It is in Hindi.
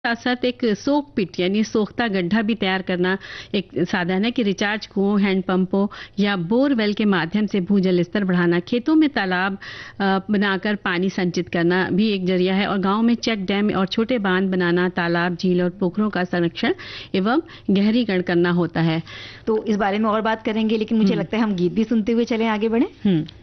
साथ-साथ एक सोक पिट यानी सोख्ता गड्ढा भी तैयार करना एक साधन है कि रिचार्ज कुओं, हैंडपंपों या बोरवेल के माध्यम से भूजल स्तर बढ़ाना, खेतों में तालाब बनाकर पानी संचित करना भी एक जरिया है और गांव में चेक डैम और छोटे बांध बनाना, तालाब, झील और पोखरों का संरक्षण एवं गहरीकरण करना होता है। तो इस बारे में और बात करेंगे, लेकिन मुझे लगता है हम गीत भी सुनते हुए चलें, आगे बढ़ें।